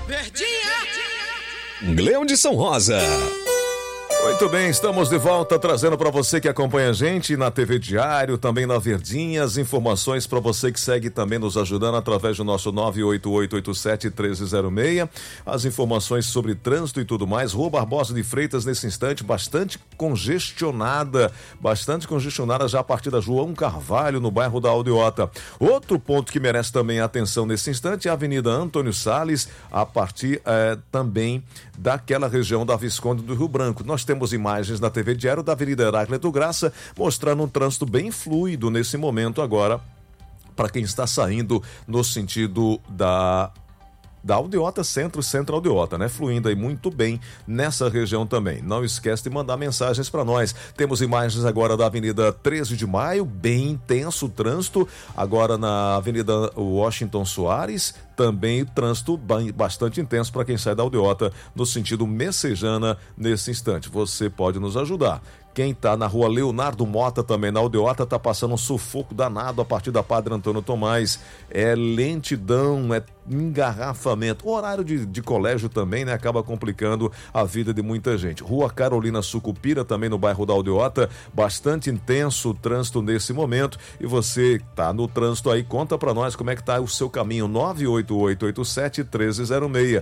Gleudson Rosa. Muito bem, estamos de volta trazendo para você que acompanha a gente na TV Diário, também na Verdinha, as informações para você que segue também nos ajudando através do nosso 98887-1306, as informações sobre trânsito e tudo mais. Rua Barbosa de Freitas nesse instante bastante congestionada já a partir da João Carvalho no bairro da Aldeota. Outro ponto que merece também atenção nesse instante é a Avenida Antônio Salles, a partir também daquela região da Visconde do Rio Branco. Nós temos imagens na TV Diário da Avenida Heráclito Graça, mostrando um trânsito bem fluido nesse momento agora, para quem está saindo no sentido da Aldeota Centro Aldeota, né? Fluindo aí muito bem nessa região também. Não esquece de mandar mensagens para nós. Temos imagens agora da Avenida 13 de Maio, bem intenso o trânsito. Agora na Avenida Washington Soares, também trânsito bastante intenso para quem sai da Aldeota no sentido Messejana nesse instante. Você pode nos ajudar. Quem está na rua Leonardo Mota, também na Aldeota, está passando um sufoco danado a partir da Padre Antônio Tomás. É lentidão, é engarrafamento. O horário de colégio também, né, acaba complicando a vida de muita gente. Rua Carolina Sucupira, também no bairro da Aldeota, bastante intenso o trânsito nesse momento. E você está no trânsito aí, conta para nós como é que está o seu caminho. 98887-1306.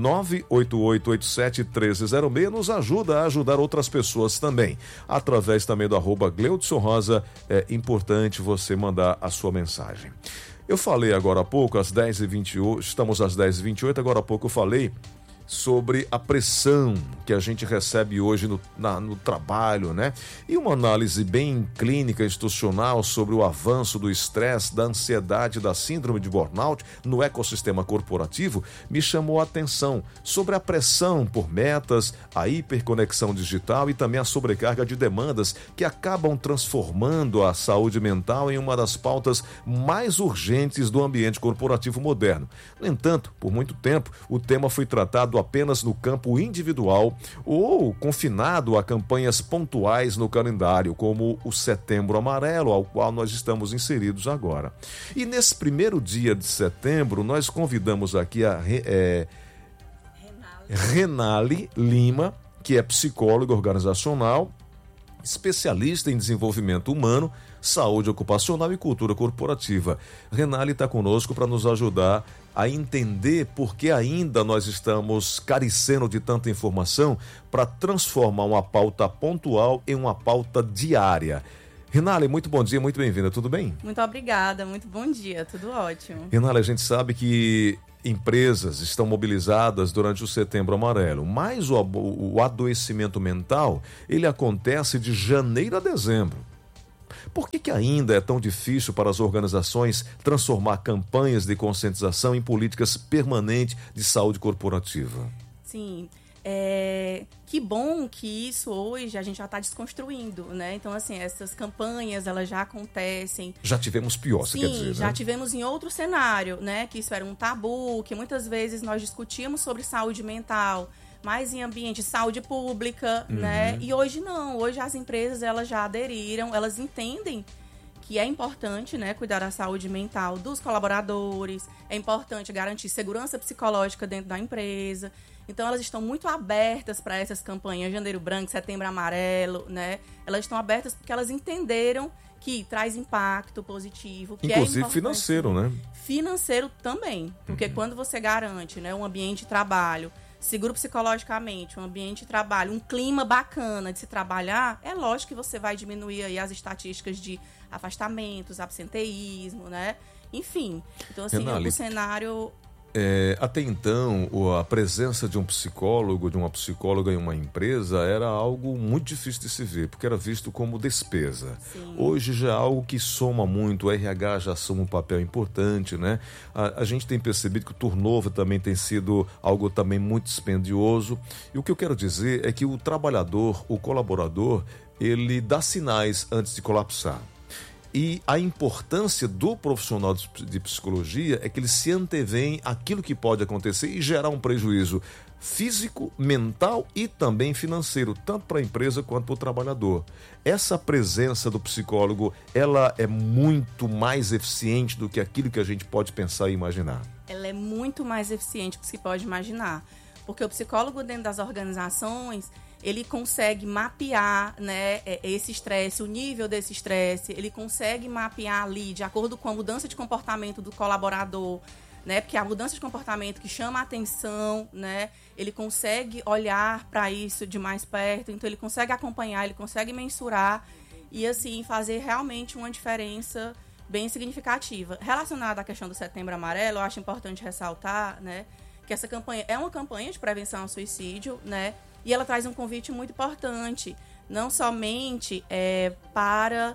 98887-1306 nos ajuda a ajudar outras pessoas também. Através também do @Gleudson Rosa, é importante você mandar a sua mensagem. Eu falei agora há pouco, às 10h28, estamos às 10h28, agora há pouco eu falei sobre a pressão que a gente recebe hoje no trabalho, né? E uma análise bem clínica institucional sobre o avanço do estresse, da ansiedade, da síndrome de burnout no ecossistema corporativo me chamou a atenção sobre a pressão por metas, a hiperconexão digital e também a sobrecarga de demandas que acabam transformando a saúde mental em uma das pautas mais urgentes do ambiente corporativo moderno. No entanto, por muito tempo, o tema foi tratado apenas no campo individual ou confinado a campanhas pontuais no calendário, como o Setembro Amarelo, ao qual nós estamos inseridos agora. E nesse primeiro dia de setembro, nós convidamos aqui a Renale Lima, que é psicóloga organizacional, especialista em desenvolvimento humano, saúde ocupacional e cultura corporativa. Renale está conosco para nos ajudar a entender por que ainda nós estamos carecendo de tanta informação para transformar uma pauta pontual em uma pauta diária. Renale, muito bom dia, muito bem-vinda, tudo bem? Muito obrigada, muito bom dia, tudo ótimo. Renale, a gente sabe que empresas estão mobilizadas durante o Setembro Amarelo, mas o adoecimento mental, ele acontece de janeiro a dezembro. Por que ainda é tão difícil para as organizações transformar campanhas de conscientização em políticas permanentes de saúde corporativa? Sim, que bom que isso hoje a gente já está desconstruindo, né? Então, assim, essas campanhas, elas já acontecem. Já tivemos pior, você quer dizer, né? Sim, já tivemos em outro cenário, né? Que isso era um tabu, que muitas vezes nós discutíamos sobre saúde mental, mais em ambiente de saúde pública, né? E hoje não, hoje as empresas elas já aderiram, elas entendem que é importante, né, cuidar da saúde mental dos colaboradores, é importante garantir segurança psicológica dentro da empresa. Então elas estão muito abertas para essas campanhas, Janeiro Branco, Setembro Amarelo, né? Elas estão abertas porque elas entenderam que traz impacto positivo. Que inclusive financeiro, né? Financeiro também, porque quando você garante, né, um ambiente de trabalho seguro psicologicamente, um ambiente de trabalho, um clima bacana de se trabalhar, é lógico que você vai diminuir aí as estatísticas de afastamentos, absenteísmo, né? Enfim, então assim, Renale, o cenário... Até então, a presença de um psicólogo, de uma psicóloga em uma empresa era algo muito difícil de se ver, porque era visto como despesa. Sim. Hoje já é algo que soma muito, o RH já assume um papel importante, né? A gente tem percebido que o turnover também tem sido algo também muito dispendioso. E o que eu quero dizer é que o trabalhador, o colaborador, ele dá sinais antes de colapsar. E a importância do profissional de psicologia é que ele se antevém àquilo que pode acontecer e gerar um prejuízo físico, mental e também financeiro, tanto para a empresa quanto para o trabalhador. Essa presença do psicólogo, ela é muito mais eficiente do que aquilo que a gente pode pensar e imaginar. ela é muito mais eficiente do que se pode imaginar. Porque o psicólogo dentro das organizações, ele consegue mapear, né, esse estresse, o nível desse estresse, ele consegue mapear ali, de acordo com a mudança de comportamento do colaborador, né, porque a mudança de comportamento que chama a atenção, né, ele consegue olhar para isso de mais perto, então ele consegue acompanhar, ele consegue mensurar e, assim, fazer realmente uma diferença bem significativa. Relacionada à questão do Setembro Amarelo, eu acho importante ressaltar, né, que essa campanha é uma campanha de prevenção ao suicídio, né, e ela traz um convite muito importante, não somente para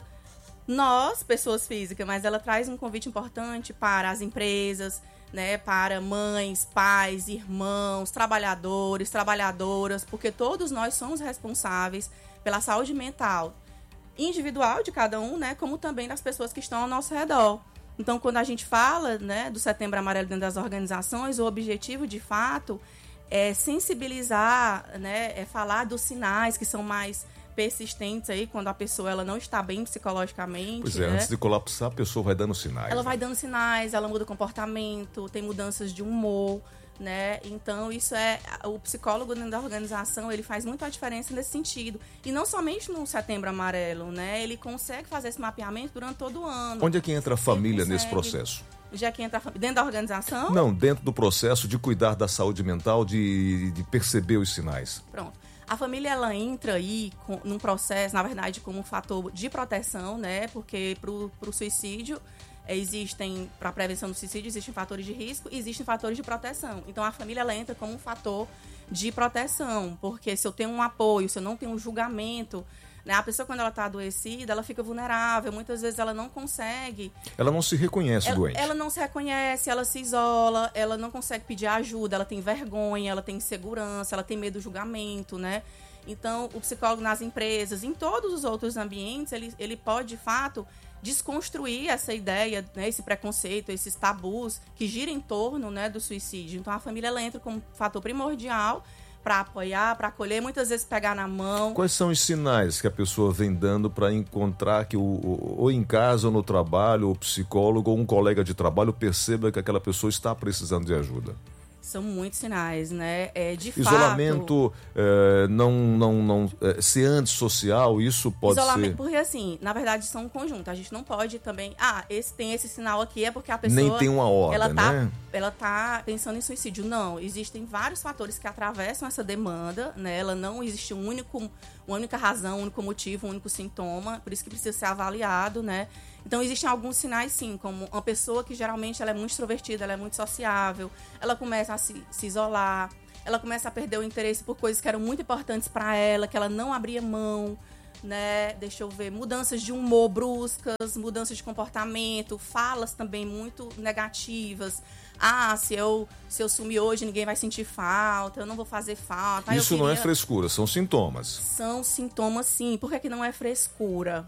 nós, pessoas físicas, mas ela traz um convite importante para as empresas, né, para mães, pais, irmãos, trabalhadores, trabalhadoras, porque todos nós somos responsáveis pela saúde mental individual de cada um, né, como também das pessoas que estão ao nosso redor. Então, quando a gente fala, né, do Setembro Amarelo dentro das organizações, o objetivo, de fato, é sensibilizar, né, é falar dos sinais que são mais persistentes aí, quando a pessoa ela não está bem psicologicamente. Pois é, né? Antes de colapsar, a pessoa vai dando sinais. Ela vai dando sinais, ela muda o comportamento, tem mudanças de humor, né? Então, isso o psicólogo dentro da organização, ele faz muita diferença nesse sentido. E não somente no Setembro Amarelo, né? Ele consegue fazer esse mapeamento durante todo o ano. Onde é que entra a família nesse processo? Já que entra dentro da organização? Não, dentro do processo de cuidar da saúde mental, de perceber os sinais. Pronto. A família, ela entra aí num processo, na verdade, como um fator de proteção, né? Porque para o suicídio, para a prevenção do suicídio, existem fatores de risco e existem fatores de proteção. Então, a família, ela entra como um fator de proteção, porque se eu tenho um apoio, se eu não tenho um julgamento, né? A pessoa, quando ela está adoecida, ela fica vulnerável, muitas vezes ela não consegue... Ela não se reconhece doente. Ela não se reconhece, ela se isola, ela não consegue pedir ajuda, ela tem vergonha, ela tem insegurança, ela tem medo do julgamento, né? Então, o psicólogo nas empresas, em todos os outros ambientes, ele pode, de fato, desconstruir essa ideia, né, esse preconceito, esses tabus que giram em torno, né, do suicídio. Então, a família, ela entra como fator primordial para apoiar, para acolher, muitas vezes pegar na mão. Quais são os sinais que a pessoa vem dando para encontrar que ou em casa ou no trabalho, o psicólogo ou um colega de trabalho perceba que aquela pessoa está precisando de ajuda? São muitos sinais, né? De Isolamento, ser antissocial, isso pode ser... Porque, assim, na verdade, são um conjunto. A gente não pode também... tem esse sinal aqui, é porque a pessoa... Nem tem uma ordem, né? Ela tá pensando em suicídio. Não, existem vários fatores que atravessam essa demanda, né? Ela não existe uma única razão, um único motivo, um único sintoma. Por isso que precisa ser avaliado, né? Então, existem alguns sinais, sim, como uma pessoa que geralmente ela é muito extrovertida, ela é muito sociável, ela começa a se isolar, ela começa a perder o interesse por coisas que eram muito importantes para ela, que ela não abria mão, né? Deixa eu ver, mudanças de humor bruscas, mudanças de comportamento, falas também muito negativas. Se eu sumir hoje, ninguém vai sentir falta, eu não vou fazer falta. Isso não é frescura, são sintomas. São sintomas, sim. Por que não é frescura?